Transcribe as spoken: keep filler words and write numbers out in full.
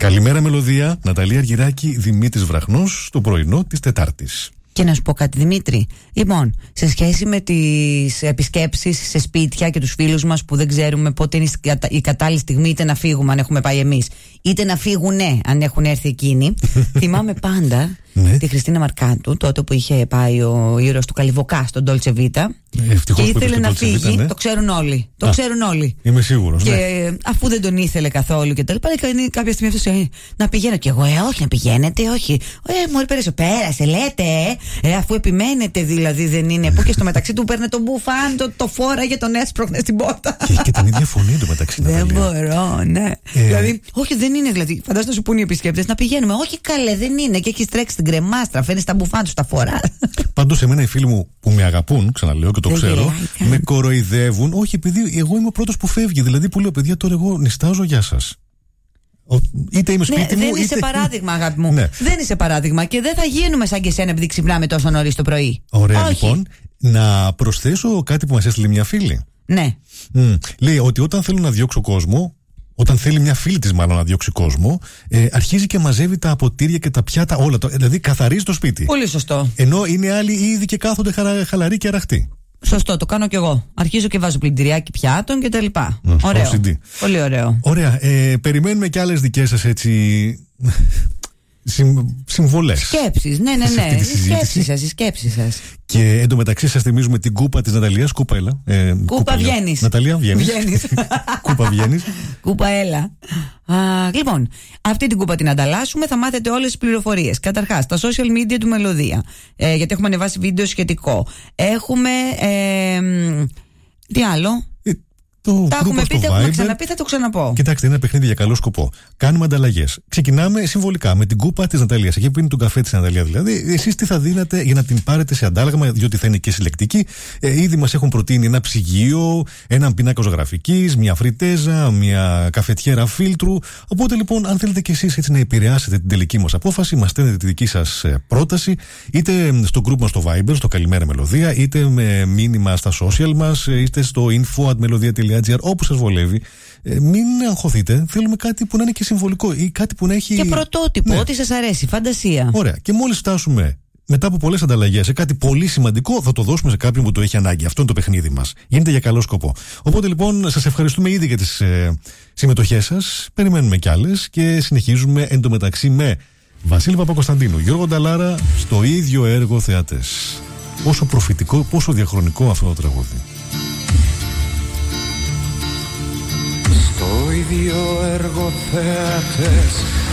Καλημέρα Μελωδία, Ναταλία Αργυράκη, Δημήτρης Βραχνός, στο πρωινό της Τετάρτης. Και να σου πω κάτι, Δημήτρη. Λοιπόν, σε σχέση με τις επισκέψεις σε σπίτια και τους φίλους μας που δεν ξέρουμε πότε είναι η κατάλληλη στιγμή, είτε να φύγουμε αν έχουμε πάει εμείς, είτε να φύγουν ναι, αν έχουν έρθει εκείνοι. Θυμάμαι πάντα ναι. τη Χριστίνα Μαρκάτου, τότε που είχε πάει ο ήρωας του Καλιβοκά στον Dolce Vita. Ευτυχώς και ήθελε να φύγει. Vita, ναι. Το ξέρουν όλοι. Το Α, ξέρουν όλοι. Είμαι σίγουρος. Και ναι. αφού δεν τον ήθελε καθόλου και τα λοιπά, κάποια στιγμή αυτό ε, να πηγαίνω. Και εγώ, ε, όχι, να πηγαίνετε, όχι. Ε, μόλι πέρασε, πέρασε, λέτε, ε, ε, αφού επιμένετε δηλαδή δεν είναι. Που και στο μεταξύ του παίρνε τον μπουφάν, το, το φόραγε, τον έσπρωχνε στην πόρτα. Και έχει και την ίδια φωνή του μεταξύ. Δεν μπορώ, ναι. Ε, δηλαδή, όχι, δεν είναι δηλαδή. Φαντάζομαι να σου πούνε οι επισκέπτες να πηγαίνουμε. Όχι, καλέ, δεν είναι. Και έχει τρέξει την κρεμάστρα, φέρνει τα μπουφάν του, τα φορά. Πάντως, εμένα οι φίλοι μου που με αγαπούν, ξαναλέω και το δεν ξέρω, γελάει, με κοροϊδεύουν. Όχι, επειδή εγώ είμαι ο πρώτος που φεύγει. Δηλαδή, που λέω, παιδιά, τώρα εγώ νηστάζω, γεια σας. Είτε είμαι σπίτι ναι, μου. Δεν είτε... είσαι παράδειγμα, αγάπη μου. Ναι. Δεν είσαι παράδειγμα και δεν θα γίνουμε σαν και εσένα επειδή ξυπνάμε τόσο νωρίς το πρωί. Ωραία, όχι. Λοιπόν. Να προσθέσω κάτι που μας έστειλε μια φίλη. Ναι. Mm. Λέει ότι όταν θέλω να διώξω κόσμο, όταν θέλει μια φίλη της μάλλον να διώξει κόσμο, ε, αρχίζει και μαζεύει τα ποτήρια και τα πιάτα, όλα. Το, δηλαδή καθαρίζει το σπίτι. Πολύ σωστό. Ενώ είναι άλλοι ήδη και κάθονται χαρα, χαλαροί και αραχτοί. Σωστό, το κάνω κι εγώ. Αρχίζω και βάζω πλυντηριάκι πιάτων και τα λοιπά. Mm, ωραίο. Πολύ ωραίο. Ωραία. Ε, περιμένουμε και άλλες δικές σας έτσι. Συμ, συμβολές. Σκέψεις, ναι, ναι, ναι. Οι σκέψεις σας, οι σκέψεις σας. Και εντωμεταξύ σας θυμίζουμε την κούπα της Ναταλίας. Κούπα, έλα. Ε, κούπα βγαίνεις. Ναταλία, βγαίνεις. Κούπα βγαίνεις. Κούπα, έλα. Α, λοιπόν, αυτή την κούπα την ανταλλάσσουμε. Θα μάθετε όλες τις πληροφορίες. Καταρχάς, τα social media του Μελωδία. Ε, γιατί έχουμε ανεβάσει βίντεο σχετικό. Έχουμε. Ε, τι άλλο. Το τα έχουμε πει, τα έχουμε ξαναπεί, θα το ξαναπώ. Κοιτάξτε, είναι ένα παιχνίδι για καλό σκοπό. Κάνουμε ανταλλαγές. Ξεκινάμε συμβολικά με την κούπα της Ναταλίας. Εκεί που είναι τον καφέ της Ναταλία δηλαδή. Εσείς τι θα δίνατε για να την πάρετε σε αντάλλαγμα, διότι θα είναι και συλλεκτική. Ε, ήδη μας έχουν προτείνει ένα ψυγείο, έναν πινάκα ζωγραφικής, μια φριτέζα, μια καφετιέρα φίλτρου. Οπότε λοιπόν, αν θέλετε κι εσείς έτσι να επηρεάσετε την τελική μας απόφαση, μας στέλνετε τη δική σας ε, πρόταση, είτε στο group μας στο Viber, στο Καλημέρα Μελωδία, είτε με μήνυμα στα social μας, είτε στο info at melodia τελεία gr, όπου σας βολεύει. Ε, μην αγχωθείτε. Θέλουμε κάτι που να είναι και συμβολικό ή κάτι που να έχει. Και πρωτότυπο, ναι. Ό,τι σας αρέσει, φαντασία. Ωραία. Και μόλις φτάσουμε μετά από πολλές ανταλλαγές σε κάτι πολύ σημαντικό, θα το δώσουμε σε κάποιον που το έχει ανάγκη. Αυτό είναι το παιχνίδι μας. Γίνεται για καλό σκοπό. Οπότε λοιπόν, σας ευχαριστούμε ήδη για τις ε, συμμετοχές σας. Περιμένουμε κι άλλες και συνεχίζουμε εντωμεταξύ με Βασίλη Παπακοσταντίνου, Γιώργο Νταλάρα, στο ίδιο έργο Θεατές. Πόσο προφητικό, πόσο διαχρονικό αυτό το τραγούδι. Στο ίδιο έργο Θεατές